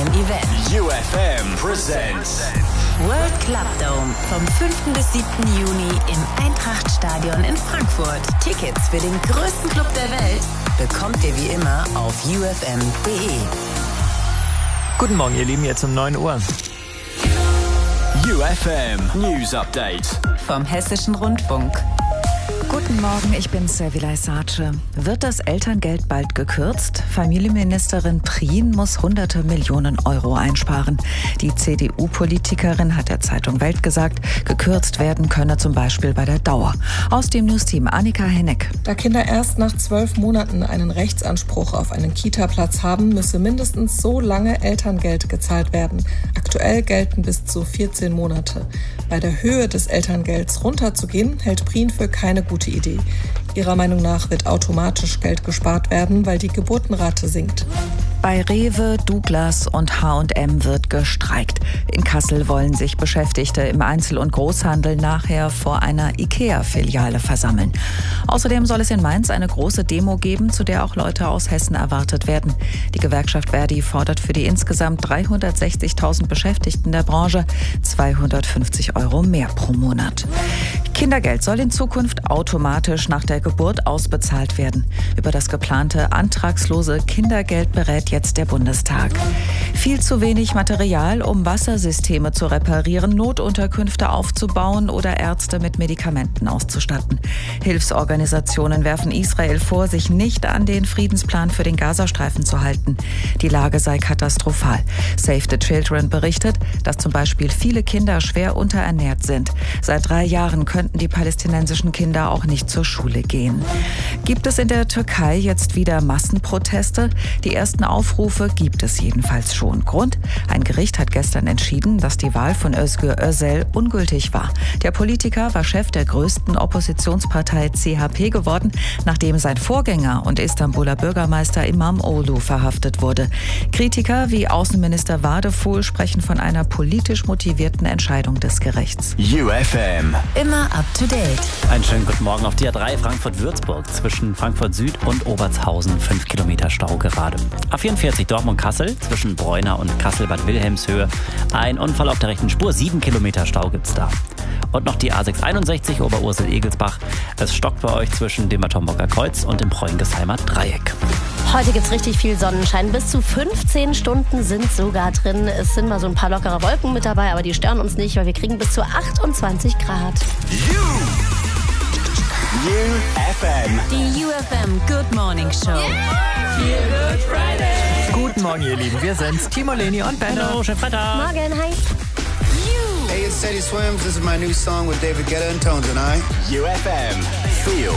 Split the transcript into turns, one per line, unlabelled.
neuen Event.
UFM presents
World Club Dome vom 5. bis 7. Juni im Eintracht-Stadion in Frankfurt. Tickets für den größten Club der Welt bekommt ihr wie immer auf ufm.de.
Guten Morgen, ihr Lieben, jetzt um 9 Uhr.
UFM News Update
Vom Hessischen Rundfunk.
Guten Morgen, ich bin Servilay Sace. Wird das Elterngeld bald gekürzt? Familienministerin Prien muss hunderte Millionen Euro einsparen. Die CDU-Politikerin hat der Zeitung Welt gesagt, gekürzt werden könne zum Beispiel bei der Dauer. Aus dem Newsteam Annika Henneck.
Da Kinder erst nach 12 Monaten einen Rechtsanspruch auf einen Kita-Platz haben, müsse mindestens so lange Elterngeld gezahlt werden. Aktuell gelten bis zu 14 Monate. Bei der Höhe des Elterngelds runterzugehen, hält Prien für keine gute Idee. Ihrer Meinung nach wird automatisch Geld gespart werden, weil die Geburtenrate sinkt.
Bei Rewe, Douglas und H&M wird gestreikt. In Kassel wollen sich Beschäftigte im Einzel- und Großhandel nachher vor einer IKEA-Filiale versammeln. Außerdem soll es in Mainz eine große Demo geben, zu der auch Leute aus Hessen erwartet werden. Die Gewerkschaft Verdi fordert für die insgesamt 360.000 Beschäftigten der Branche 250 Euro mehr pro Monat. Kindergeld soll in Zukunft automatisch nach der Geburt ausbezahlt werden. Über das geplante antragslose Kindergeld berät jetzt der Bundestag. Viel zu wenig Material, um Wassersysteme zu reparieren, Notunterkünfte aufzubauen oder Ärzte mit Medikamenten auszustatten. Hilfsorganisationen werfen Israel vor, sich nicht an den Friedensplan für den Gazastreifen zu halten. Die Lage sei katastrophal. Save the Children berichtet, dass zum Beispiel viele Kinder schwer unterernährt sind. Seit 3 Jahren könnten die palästinensischen Kinder auch nicht zur Schule gehen. Gibt es in der Türkei jetzt wieder Massenproteste? Die ersten Aufrufe gibt es jedenfalls schon. Grund? Ein Gericht hat gestern entschieden, dass die Wahl von Özgür Özel ungültig war. Der Politiker war Chef der größten Oppositionspartei CHP geworden, nachdem sein Vorgänger und Istanbuler Bürgermeister İmamoğlu verhaftet wurde. Kritiker wie Außenminister Vadeful sprechen von einer politisch motivierten Entscheidung des Gerichts.
UFM
Immer up to date.
Einen schönen guten Morgen auf die A3 Frankfurt-Würzburg. Zwischen Frankfurt Süd und Obertshausen 5 Kilometer Stau gerade. A44 Dortmund-Kassel zwischen Bräuna und Kassel-Bad Wilhelmshöhe. Ein Unfall auf der rechten Spur, 7 Kilometer Stau gibt's da. Und noch die A661 Oberursel-Egelsbach. Es stockt bei euch zwischen dem Bad Homburger Kreuz und dem Preuingesheimer Dreieck.
Heute gibt's richtig viel Sonnenschein. Bis zu 15 Stunden sind sogar drin. Es sind mal so ein paar lockere Wolken mit dabei, aber die stören uns nicht, weil wir kriegen bis zu 28 Grad.
UFM
Die UFM Good Morning Show.
Guten Morgen, ihr Lieben, wir sind's, Timo, Leni und Benno.
Hallo, schönen Freitag.
Morgen, hi.
Hey, it's Teddy Swims. This is my new song with David Guetta and Tones and I.
UFM Feel